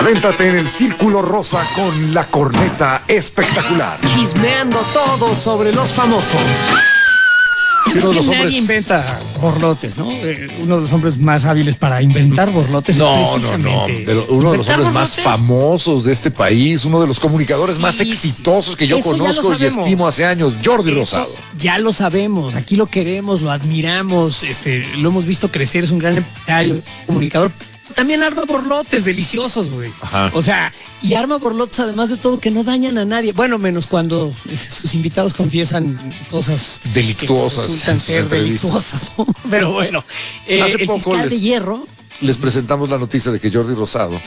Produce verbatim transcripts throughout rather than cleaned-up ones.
Adéntrate en el Círculo Rosa con la corneta espectacular. Chismeando todo sobre los famosos. Uno de los Nadie hombres... inventa borlotes, ¿no? Eh, uno de los hombres más hábiles para inventar borlotes No, es no, no. precisamente De lo- uno de los inventar hombres más borlotes. famosos de este país, uno de los comunicadores Sí, más sí. exitosos que yo Eso ya lo conozco y sabemos. estimo hace años, Jordi Eso Rosado. ya lo sabemos, aquí lo queremos, lo admiramos, este, lo hemos visto crecer, es un gran empresario, comunicador. También arma borlotes deliciosos, güey. Ajá. O sea, y arma borlotes además de todo que no dañan a nadie. Bueno, menos cuando sus invitados confiesan cosas Delictuosas que resultan en sus ser entrevistas. delictuosas, ¿no? Pero bueno, eh, Hace el poco fiscal les- de hierro. Les presentamos la noticia de que Jordi Rosado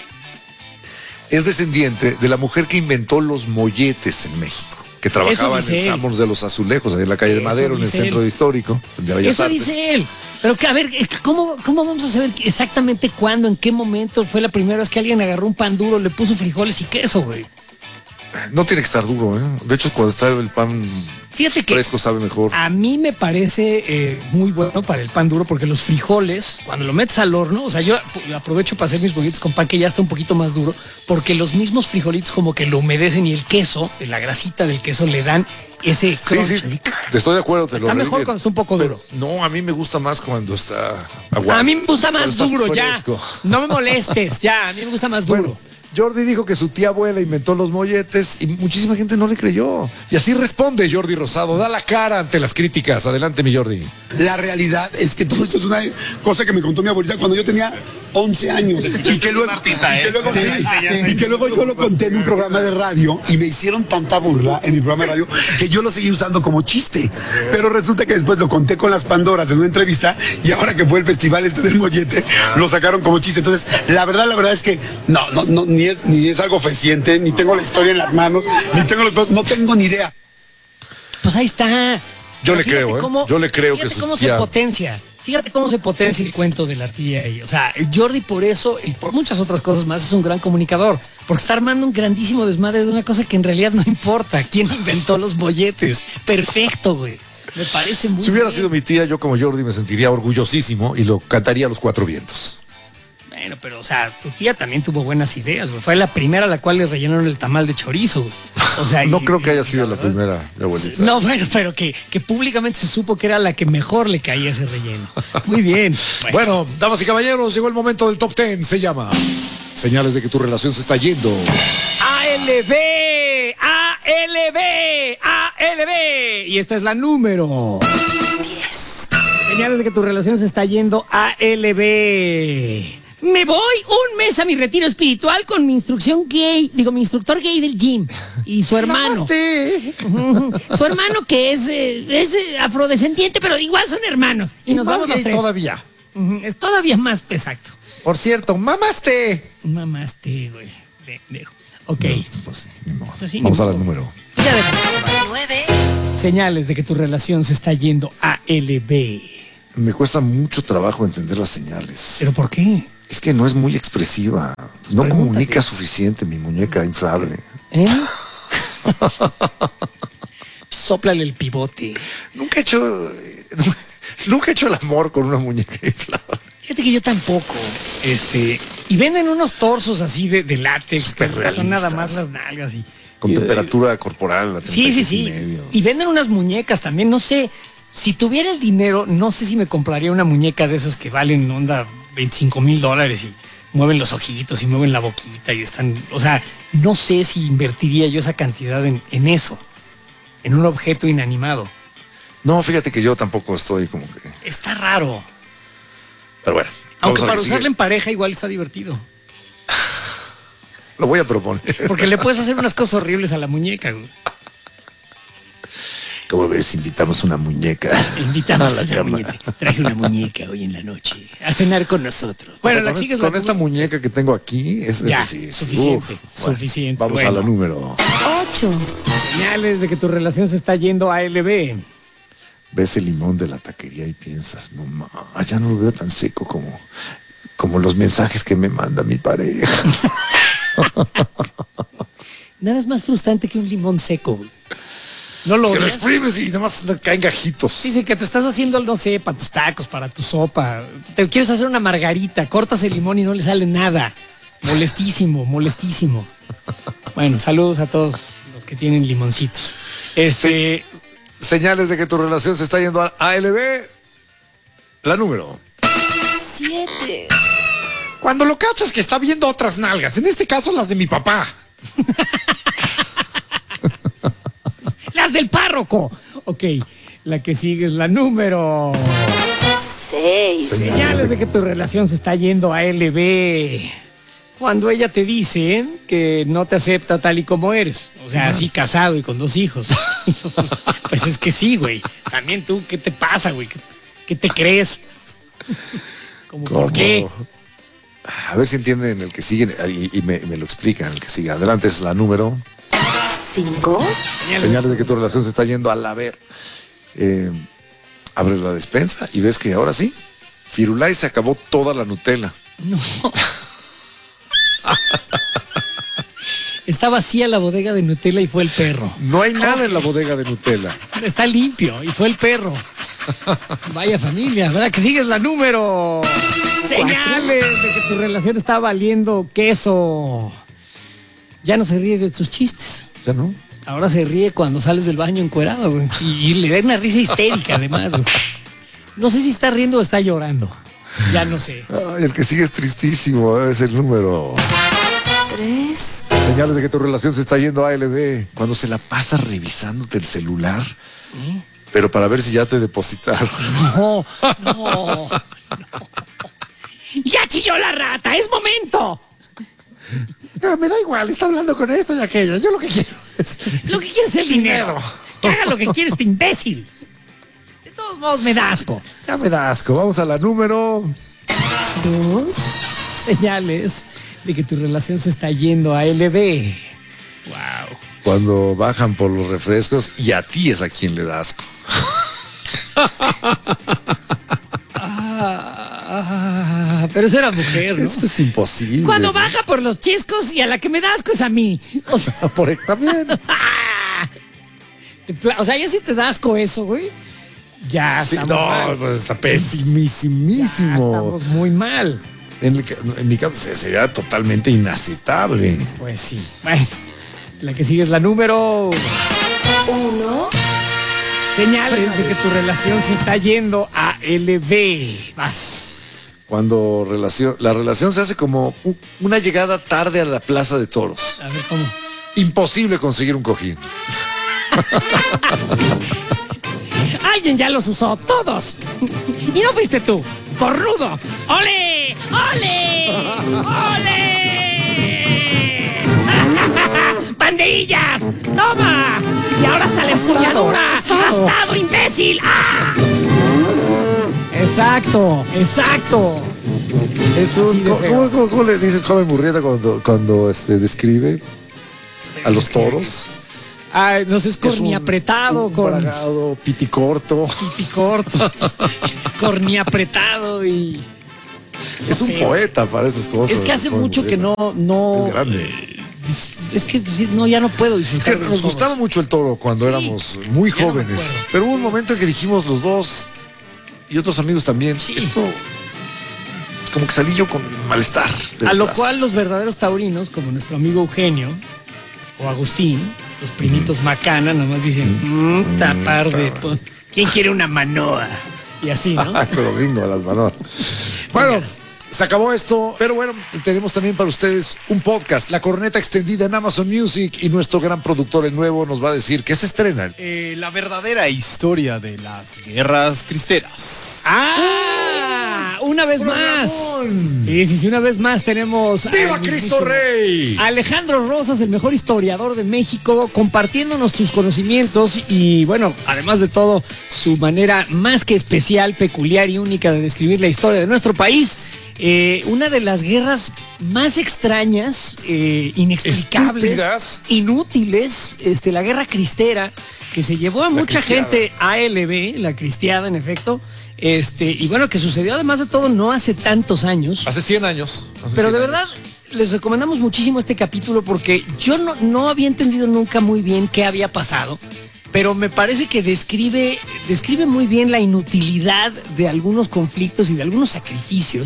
es descendiente de la mujer que inventó los molletes en México, que trabajaba en dice el él. Sanborns de los Azulejos, ahí en la calle de Eso Madero, en el dice centro él. histórico de Bellas Eso Artes. dice él. Pero que, a ver, ¿cómo, ¿cómo vamos a saber exactamente cuándo, en qué momento fue la primera vez que alguien agarró un pan duro, le puso frijoles y queso, güey? No tiene que estar duro, ¿eh? De hecho, cuando está el pan Fíjate que fresco sabe mejor. a mí me parece eh, muy bueno para el pan duro porque los frijoles, cuando lo metes al horno, o sea, yo aprovecho para hacer mis bollitos con pan que ya está un poquito más duro, porque los mismos frijolitos como que lo humedecen y el queso, la grasita del queso le dan ese Sí, crunch. sí, así. estoy de acuerdo. Te Está lo mejor regué. cuando está un poco Pero duro. no, a mí me gusta más cuando está aguado. A mí me gusta más Cuando está duro, ya. fresco. No me molestes, ya. A mí me gusta más duro. Bueno, Jordi dijo que su tía abuela inventó los molletes y muchísima gente no le creyó. Y así responde Jordi Rosado, da la cara ante las críticas. Adelante, mi Jordi. La realidad es que todo esto es una cosa que me contó mi abuelita cuando yo tenía once años. Y que luego, y que luego, sí, y que luego yo lo conté en un programa de radio y me hicieron tanta burla en mi programa de radio que yo lo seguí usando como chiste. Pero resulta que después lo conté con las Pandoras en una entrevista y ahora que fue el festival este del mollete, lo sacaron como chiste. Entonces, la verdad, la verdad es que no, no, no, ni es, ni es algo fehaciente, ni tengo la historia en las manos, ni tengo los, no tengo ni idea. Pues ahí está. Yo Pero le fíjate creo, ¿eh? cómo- Yo le creo que fíjate su cómo tía- se potencia. Fíjate cómo se potencia el cuento de la tía. Y, o sea, Jordi por eso y por muchas otras cosas más es un gran comunicador. Porque está armando un grandísimo desmadre de una cosa que en realidad no importa. ¿Quién inventó los molletes? Perfecto, güey. Me parece muy Si hubiera bien. sido mi tía, yo como Jordi me sentiría orgullosísimo y lo cantaría a los cuatro vientos. Bueno, pero, o sea, tu tía también tuvo buenas ideas, güey. Fue la primera a la cual le rellenaron el tamal de chorizo, güey. O sea, No y- creo que haya y sido la verdad- primera, mi abuelita. No, bueno, pero que, que públicamente se supo que era la que mejor le caía ese relleno. Muy bien. Bueno, Bueno, damas y caballeros, llegó el momento del top ten. Se llama Señales de que tu relación se está yendo. A L B, A L B, A L B. Y esta es la número diez. Señales de que tu relación se está yendo a L B. Me voy un mes a mi retiro espiritual con mi instrucción gay, digo, mi instructor gay del gym y su hermano. Ujú. Su hermano que es, eh, es eh, afrodescendiente, pero igual son hermanos. Y, nos vamos los tres. todavía. Ujú, es todavía más exacto. Por cierto, mamaste. Mamaste, güey. Pendejo. Ok. Pues sí, ni modo. Pues sí, Vamos ni a la modo. número. Ya déjalo. Señales de que tu relación se está yendo a L B. Me cuesta mucho trabajo entender las señales. ¿Pero por qué? Es que no es muy expresiva. No pregúntate. comunica suficiente mi muñeca inflable. ¿Eh? Sóplale el pivote. Nunca he hecho. Nunca he hecho el amor con una muñeca inflable. Fíjate que yo tampoco. Este. Y venden unos torsos así de, de látex. Súper que son nada realistas. más las nalgas y. Con y- temperatura corporal. a Sí, sí, treinta y seis sí. y medio. Y venden unas muñecas también. No sé. Si tuviera el dinero, no sé si me compraría una muñeca de esas que valen onda veinticinco mil dólares y mueven los ojitos y mueven la boquita y están. O sea, no sé si invertiría yo esa cantidad en, en eso. En un objeto inanimado. No, fíjate que yo tampoco estoy como que. Está raro. Pero bueno. Aunque vamos a para ver qué usarla sigue. en pareja igual está divertido. Lo voy a proponer. Porque le puedes hacer unas cosas horribles a la muñeca, güey. Como ves, invitamos una muñeca. Invitamos a a la una cama. muñeca. Traje una muñeca hoy en la noche a cenar con nosotros. O Bueno, sea, la con, sigues con la esta muñeca que tengo aquí, es Ya, ese sí, sí. suficiente, Uf, suficiente. Vamos Bueno. a la número. Señales de que tu relación se está yendo a L B. Ves el limón de la taquería y piensas, no ma, ya no lo veo tan seco como, como los mensajes que me manda mi pareja. Nada es más frustrante que un limón seco, güey. No lo Que lo odias. exprimes y nada más caen gajitos. Dice que te estás haciendo, no sé, para tus tacos, para tu sopa. Te quieres hacer una margarita, cortas el limón y no le sale nada. Molestísimo, molestísimo. Bueno, saludos a todos los que tienen limoncitos. Este, Señales de que tu relación se está yendo a A L B. La número Siete. Cuando lo cachas que está viendo otras nalgas, en este caso las de mi papá. las del párroco. Ok, la que sigue es la número Seis. Señales de que tu relación se está yendo a L B. Cuando ella te dice que no te acepta tal y como eres. O sea, así casado y con dos hijos. Pues es que sí, güey. También tú, ¿qué te pasa, güey? ¿Qué, qué te crees? ¿Cómo, ¿Por qué? A ver si entienden el que sigue y, y me, me lo explican el que sigue. Adelante, es la número Cinco. Señales de que tu relación se está yendo a la ver. Eh, abres la despensa y ves que ahora sí, Firulais se acabó toda la Nutella. No. Está vacía la bodega de Nutella y fue el perro. No hay nada en la bodega de Nutella. Está limpio y fue el perro. Vaya familia, ¿verdad? Que sigues la número. Señales de que tu relación está valiendo queso. Ya no se ríe de tus chistes. ¿Ya no? Ahora se ríe cuando sales del baño encuerado, güey. Y, y le da una risa histérica, además, güey. No sé si está riendo o está llorando. Ya no sé. Ay, el que sigue es tristísimo, es el número Tres. Señales de que tu relación se está yendo a A L B. Cuando se la pasa revisándote el celular, ¿Mm? pero para ver si ya te depositaron. No, no, no. ¡Ya chilló la rata! ¡Es momento! Ah, me da igual, está hablando con esto y aquello. Yo lo que quiero es... Lo que quieres es el dinero. Que haga lo que quieres, este imbécil. De todos modos, me da asco. Ya me da asco. Vamos a la número Dos. Señales de que tu relación se está yendo a L B. Wow. Cuando bajan por los refrescos y a ti es a quien le da asco. Ah, pero esa era mujer, ¿no? Eso es imposible. Cuando baja por los chiscos y a la que me da asco es a mí. O sea, por también. o sea, ya si te da asco eso, güey. Ya Sí, estamos no, mal. pues está pesimísimísimo. Ya estamos muy mal. En, el, en mi caso sería totalmente inaceptable. Pues sí. Bueno, la que sigue es la número Uno. Señales de que tu relación se está yendo a L B. Vas. Cuando relación, la relación se hace como u- una llegada tarde a la plaza de toros. A ver cómo. Imposible conseguir un cojín. Alguien ya los usó, todos. Y no fuiste tú, corrudo. ¡Ole! ¡Ole! ¡Ole! ¡Banderillas! ¡Toma! Y ahora hasta la empuñadura. ¡Gastado, imbécil! ¡Ah! Exacto, exacto. Es Así un, de ¿cómo, feo. cómo- cómo- cómo le dice el joven Murrieta cuando, cuando este, describe a los toros? Ah, no sé, es Es un- corniapretado, un con bragado, piticorto. corto, corniapretado y... Es un sé. poeta para esas cosas. Es que hace el joven mucho que Murrieta. no, no. Es grande. dis- Es que pues, no, ya no puedo Es disfrutar. que de los nos toros. gustaba mucho el toro cuando Sí. éramos muy Ya no me jóvenes. acuerdo. Pero hubo un momento en que dijimos los dos y otros amigos también. Sí. Esto, como que salí yo con malestar. de A lo plaza. cual los verdaderos taurinos, como nuestro amigo Eugenio o Agustín, los primitos Macana, nomás dicen, mmm, tapar de... po- ¿Quién quiere una manoa? Y así, ¿no? Pero bingo, las manos. Bueno, se acabó esto, pero bueno, tenemos también para ustedes un podcast, La Corneta Extendida en Amazon Music, y nuestro gran productor, el nuevo, nos va a decir que se estrenan. Eh, la verdadera historia de las guerras cristeras. ¡Ah! Una vez más. Programón. Sí, sí, sí, una vez más tenemos... ¡Viva al Cristo mismísimo Rey! Alejandro Rosas, el mejor historiador de México, compartiéndonos sus conocimientos y, bueno, además de todo, su manera más que especial, peculiar y única de describir la historia de nuestro país. Eh, una de las guerras más extrañas, eh, inexplicables, Estúpidas. inútiles, este, la guerra cristera, que se llevó a mucha cristiada. gente a L B, la cristiada, en efecto. Este, y bueno, que sucedió además de todo no hace tantos años. Hace cien años. hace Pero cien de verdad, años. les recomendamos muchísimo este capítulo porque yo no, no había entendido nunca muy bien qué había pasado, pero me parece que describe, describe muy bien la inutilidad de algunos conflictos y de algunos sacrificios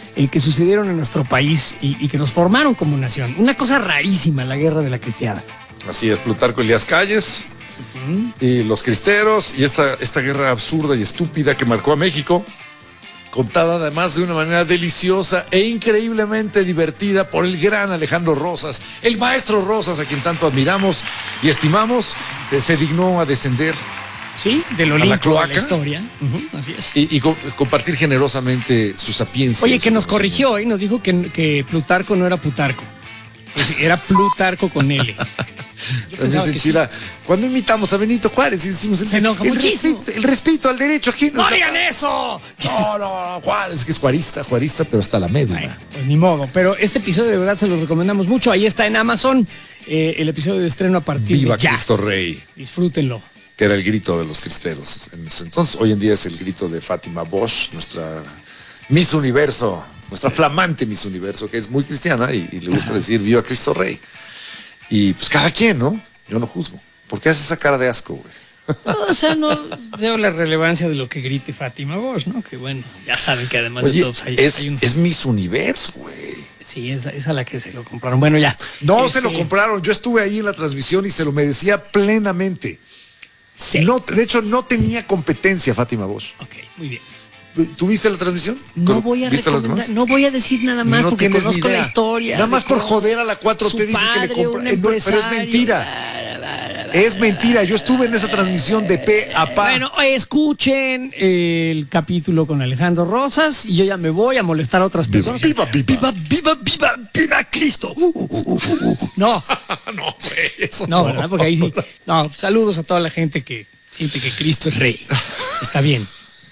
eh, que sucedieron en nuestro país y, y que nos formaron como nación. Una cosa rarísima, la guerra de la cristiada. Así es, Plutarco Elías Calles uh-huh. y los cristeros y esta, esta guerra absurda y estúpida que marcó a México, contada además de una manera deliciosa e increíblemente divertida por el gran Alejandro Rosas, el maestro Rosas, a quien tanto admiramos y estimamos, eh, se dignó a descender. Sí, del Olimpo a la historia. Uh-huh, así es. Y, y co- compartir generosamente su sapiencia. Oye, que nos corrigió y nos dijo que, que Plutarco no era Plutarco. Era Plutarco con L. Entonces, sí. Cuando imitamos a Benito Juárez y decimos el, se enoja el, muchísimo. respeto, el respeto al derecho ajeno. ¡No digan eso! No, no, no, Juárez, que es juarista, juarista, pero hasta la médula. Bueno, pues ni modo. Pero este episodio de verdad se lo recomendamos mucho. Ahí está en Amazon. Eh, el episodio de estreno a partir Viva de ya. Cristo Rey. Disfrútenlo. Que era el grito de los cristeros en ese entonces. Hoy en día es el grito de Fátima Bosch, nuestra Miss Universo, nuestra flamante Miss Universo, que es muy cristiana y, y le gusta decir Viva Cristo Rey. Y pues cada quien, ¿no? Yo no juzgo. ¿Por qué haces esa cara de asco, güey? No, o sea, no veo la relevancia de lo que grite Fátima Bosch, ¿no? Que bueno, ya saben que además Oye, de todos hay, es, hay unos... es Miss Universo, güey. Sí, es, es a la que se lo compraron. Bueno, ya. No este... se lo compraron. Yo estuve ahí en la transmisión y se lo merecía plenamente. Sí. No, de hecho, no tenía competencia Fátima Bosch. Ok, muy bien. ¿Tuviste la transmisión? No voy a ¿Viste las demás? no voy a decir nada más no porque tienes conozco ni idea. la historia. Nada más por joder a la cuatro T dices que le compra. Eh, no, pero es mentira. Es mentira. Yo estuve en esa transmisión de pe a pa. Bueno, escuchen el capítulo con Alejandro Rosas y yo ya me voy a molestar a otras personas. Viva, viva, viva, viva, viva, viva Cristo. Uh, uh, uh, uh, uh. No. No, güey, eso no, no. ¿verdad? Porque ahí sí. No, saludos a toda la gente que siente que Cristo es rey. Está bien.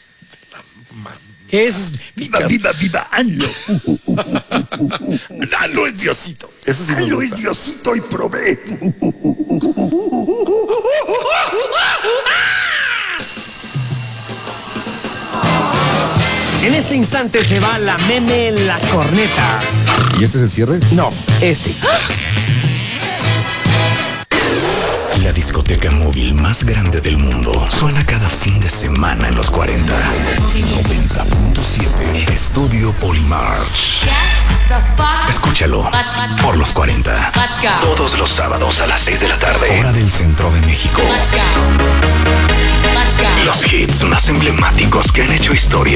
¿Qué es? Viva, viva, viva, hazlo. Hazlo es Diosito. Eso sí me Hazlo gusta. es Diosito y provee. En este instante se va la meme la corneta. ¿Y este es el cierre? No, este. La discoteca móvil más grande del mundo suena cada fin de semana en los cuarenta. noventa punto siete. Estudio Polymarch. Escúchalo por los cuarenta. Todos los sábados a las seis de la tarde. Hora del centro de México. Los hits más emblemáticos que han hecho historia.